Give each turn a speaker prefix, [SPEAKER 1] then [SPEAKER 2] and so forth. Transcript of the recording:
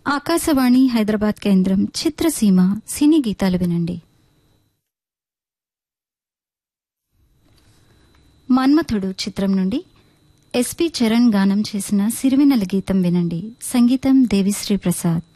[SPEAKER 1] ఆకాశవాణి హైదరాబాద్ కేంద్రం చిత్రసీమ సినీ గీతాలు వినండి. మన్మథుడు చిత్రం నుండి ఎస్పి చరణ్ గానం చేసిన సిరివెన్నెల గీతం వినండి. సంగీతం దేవిశ్రీ ప్రసాద్.